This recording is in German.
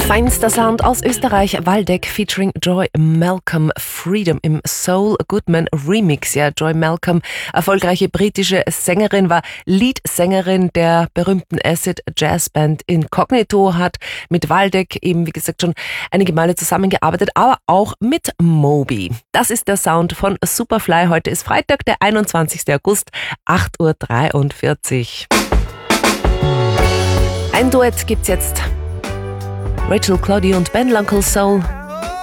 Feinster Sound aus Österreich, Waldeck featuring Joy Malcolm, Freedom im Soul Goodman Remix. Ja, Joy Malcolm, erfolgreiche britische Sängerin, war Leadsängerin der berühmten Acid Jazz Band Incognito, hat mit Waldeck eben, wie gesagt, schon einige Male zusammengearbeitet, aber auch mit Moby. Das ist der Sound von Superfly. Heute ist Freitag, der 21. August, 8:43 Uhr. Ein Duett gibt's jetzt. Rachel Cloddy und Ben l'Uncle Soul.